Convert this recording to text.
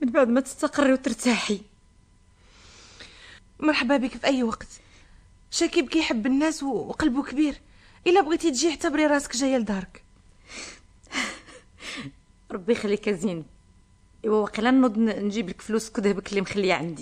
من بعد ما تستقري وترتاحي. مرحبا بك في اي وقت. شكيب كيحب الناس وقلبه كبير. الا بغيتي تجي اعتبري راسك جايه لدارك. ربي يخليك يا زين. ايوا واقيلا نوض نجيب لك فلوسك وذهبك اللي مخليه عندي.